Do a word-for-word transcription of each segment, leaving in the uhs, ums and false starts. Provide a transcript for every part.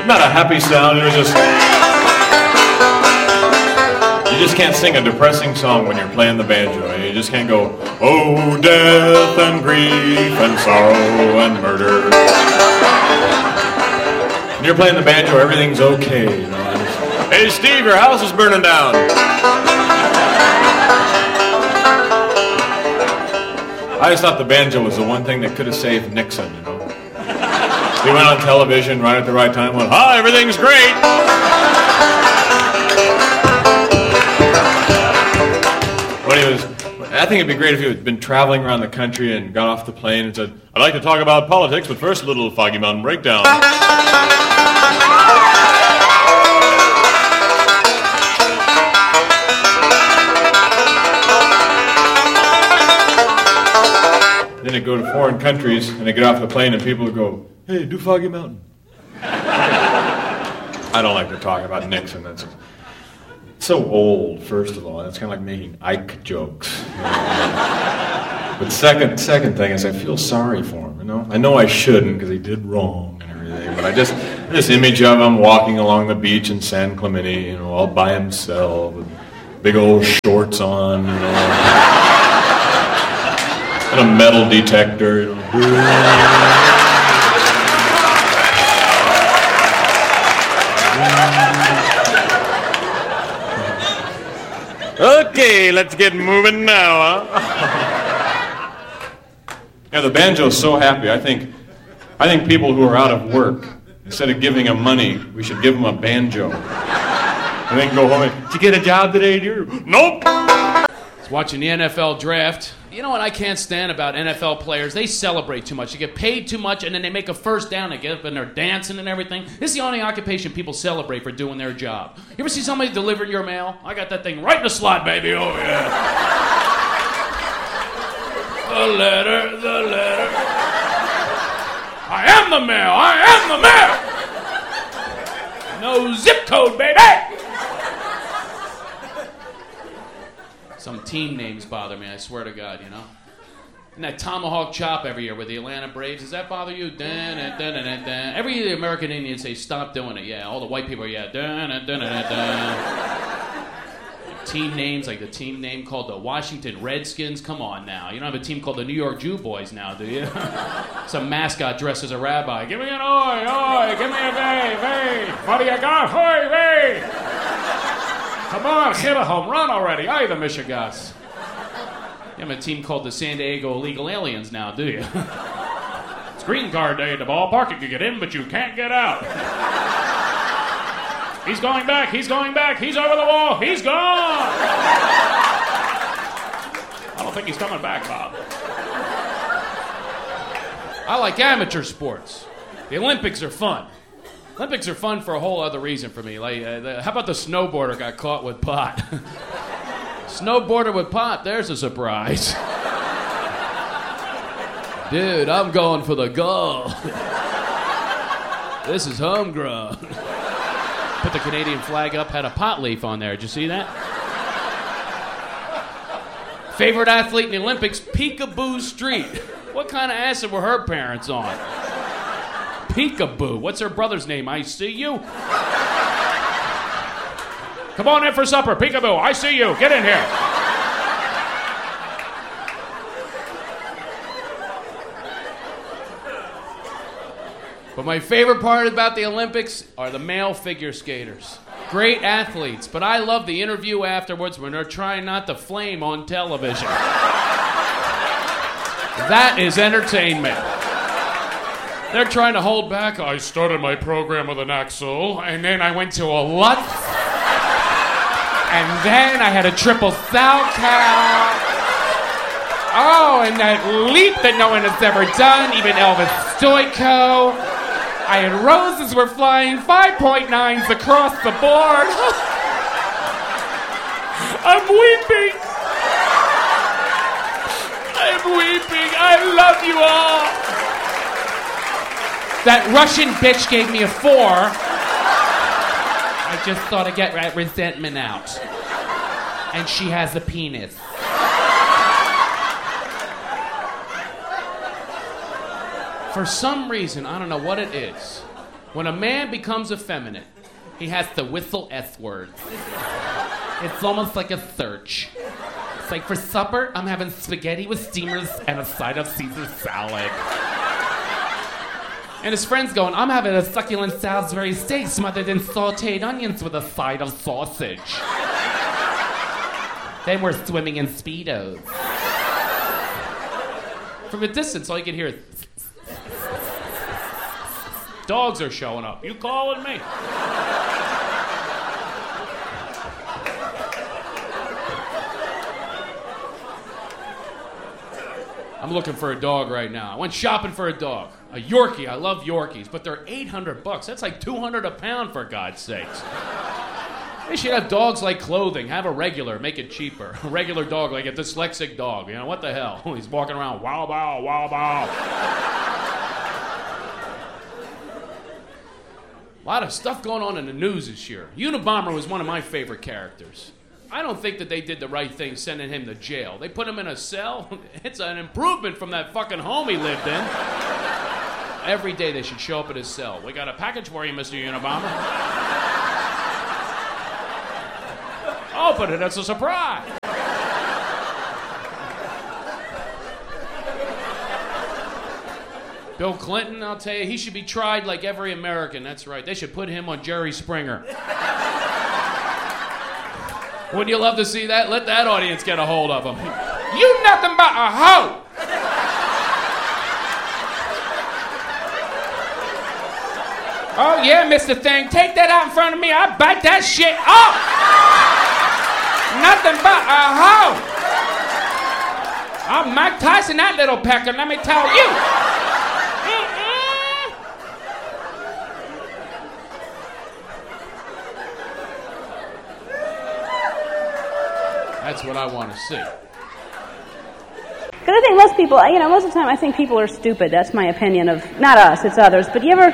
not a happy sound. It was just... You just can't sing a depressing song when you're playing the banjo. You just can't go, oh, death and grief and sorrow and murder. When you're playing the banjo, everything's okay. You know? Just, hey, Steve, your house is burning down. I just thought the banjo was the one thing that could have saved Nixon, you know. He went on television right at the right time, went, hi, everything's great. When he was, I think it'd be great if he had been traveling around the country and got off the plane and said, I'd like to talk about politics, but first a little Foggy Mountain Breakdown. Then they go to foreign countries and they get off the plane and people go, hey, do Foggy Mountain. I don't like to talk about Nixon. That's so old, first of all. That's kind of like making Ike jokes. You know? But second, second thing is I feel sorry for him. You know, I know I shouldn't because he did wrong and everything. But I just this image of him walking along the beach in San Clemente, you know, all by himself with big old shorts on, you know. And a metal detector, you know. Okay, let's get moving now, huh? Yeah, the banjo's so happy. I think, I think people who are out of work, instead of giving them money, we should give them a banjo. And then go home and, did you get a job today, dear? Nope. I was watching the N F L draft. You know what I can't stand about N F L players? They celebrate too much. They get paid too much, and then they make a first down. They get up and they're dancing and everything. This is the only occupation people celebrate for doing their job. You ever see somebody delivering your mail? I got that thing right in the slot, baby. Oh, yeah. The letter, the letter. I am the mail. I am the mail. No zip code, baby. Some team names bother me, I swear to God, you know. And that tomahawk chop every year with the Atlanta Braves, does that bother you? Dun, dun, dun, dun, dun. Every year the American Indians say, stop doing it. Yeah, all the white people are, yeah. Dun, dun, dun, dun, dun. Team names, like the team name called the Washington Redskins. Come on now. You don't have a team called the New York Jew Boys now, do you? Some mascot dressed as a rabbi. Give me an oi, oi, give me a vey, vey. What do you got? Oi, vey. Come on, hit a home run already. Aye, the Michigas. You have a team called the San Diego Illegal Aliens now, do you? It's green card day at the ballpark. You can get in, but you can't get out. He's going back. He's going back. He's over the wall. He's gone. I don't think he's coming back, Bob. I like amateur sports. The Olympics are fun. Olympics are fun for a whole other reason for me. Like, uh, the, how about the snowboarder got caught with pot? Snowboarder with pot, there's a surprise. Dude, I'm going for the goal. This is homegrown. Put the Canadian flag up, had a pot leaf on there. Did you see that? Favorite athlete in the Olympics, Peekaboo Street. What kind of acid were her parents on? Peekaboo. What's her brother's name? I see you. Come on in for supper. Peekaboo, I see you. Get in here. But my favorite part about the Olympics are the male figure skaters. Great athletes, but I love the interview afterwards when they're trying not to flame on television. That is entertainment. They're trying to hold back. I started my program with an axle, and then I went to a Lutz, and then I had a triple Salchow. Oh, and that leap that no one has ever done, even Elvis Stoico. I had roses were flying, five point nines across the board. I'm weeping. I'm weeping. I love you all. That Russian bitch gave me a four. I just thought I'd get that resentment out. And she has a penis. For some reason, I don't know what it is, When a man becomes effeminate, he has to whistle S words. It's almost like a search. It's like, for supper, I'm having spaghetti with steamers and a side of Caesar salad. And his friend's going, I'm having a succulent Salisbury steak smothered in sauteed onions with a side of sausage. Then we're swimming in Speedos. From a distance, all you can hear is... Dogs are showing up. You calling me? I'm looking for a dog right now. I went shopping for a dog. A Yorkie. I love Yorkies, but they're eight hundred bucks. That's like two hundred a pound, for God's sakes. They should have dogs like clothing. Have a regular, make it cheaper. A regular dog, like a dyslexic dog. You know, what the hell? He's walking around, wow, wow, wow, wow. A lot of stuff going on in the news this year. Unabomber was one of my favorite characters. I don't think that they did the right thing sending him to jail. They put him in a cell. It's an improvement from that fucking home he lived in. Every day they should show up at his cell. We got a package for you, Mister Unabomber. Open it, it's a surprise. Bill Clinton, I'll tell you, he should be tried like every American. That's right. They should put him on Jerry Springer. Wouldn't you love to see that? Let that audience get a hold of him. You nothing but a hoe! Oh, yeah, Mister Thing, take that out in front of me. I'll bite that shit off! Nothing but a hoe! I'm Mike Tyson, that little pecker, let me tell you. That's what I want to see. Because I think most people, you know, most of the time I think people are stupid. That's my opinion of, not us, it's others. But you ever...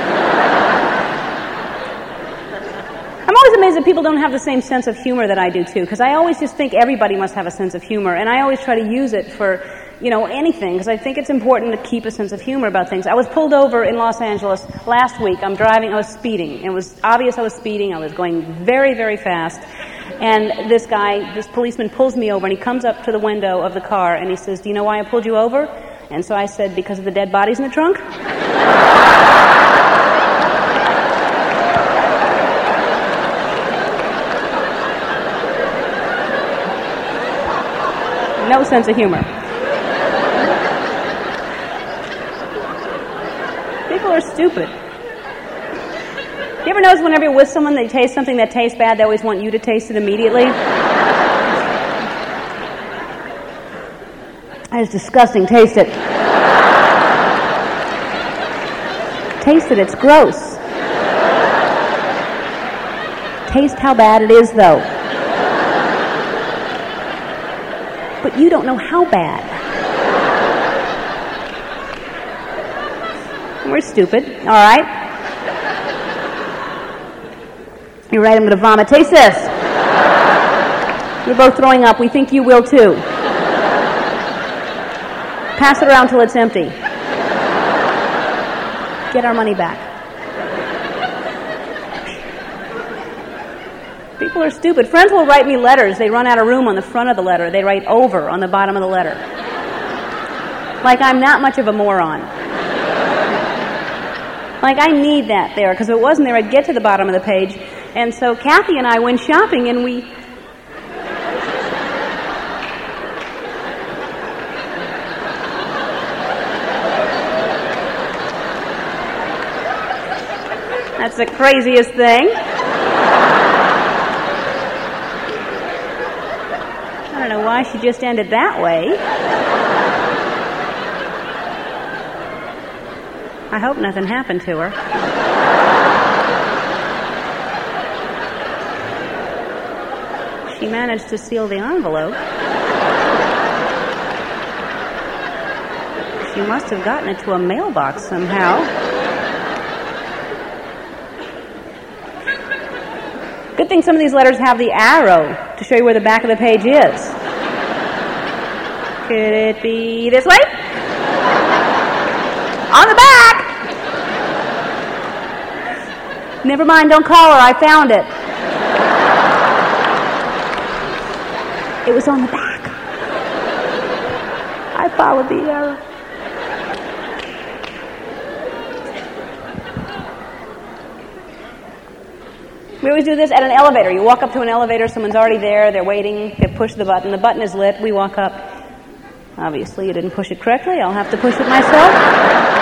I'm always amazed that people don't have the same sense of humor that I do, too. Because I always just think everybody must have a sense of humor. And I always try to use it for, you know, anything. Because I think it's important to keep a sense of humor about things. I was pulled over in Los Angeles last week. I'm driving, I was speeding. It was obvious I was speeding. I was going very, very fast. And this guy, this policeman pulls me over, and he comes up to the window of the car, and he says, do you know why I pulled you over? And so I said, because of the dead bodies in the trunk? No sense of humor. People are stupid. You ever notice whenever you're with someone, they taste something that tastes bad, they always want you to taste it immediately? That is disgusting. Taste it. Taste it. It's gross. Taste how bad it is, though. But you don't know how bad. We're stupid. All right. You're right, I'm going to vomit. Taste this. You're both throwing up. We think you will, too. Pass it around till it's empty. Get our money back. People are stupid. Friends will write me letters. They run out of room on the front of the letter. They write over on the bottom of the letter. Like I'm not much of a moron. Like I need that there, because if it wasn't there, I'd get to the bottom of the page. And so Kathy and I went shopping, and we... That's the craziest thing. I don't know why she just ended that way. I hope nothing happened to her. She managed to seal the envelope. She must have gotten it to a mailbox somehow. Good thing some of these letters have the arrow to show you where the back of the page is. Could it be this way? On the back! Never mind, don't call her, I found it. It was on the back. I followed the arrow. We always do this at an elevator. You walk up to an elevator, someone's already there, they're waiting, they push the button, the button is lit, we walk up. Obviously, you didn't push it correctly, I'll have to push it myself.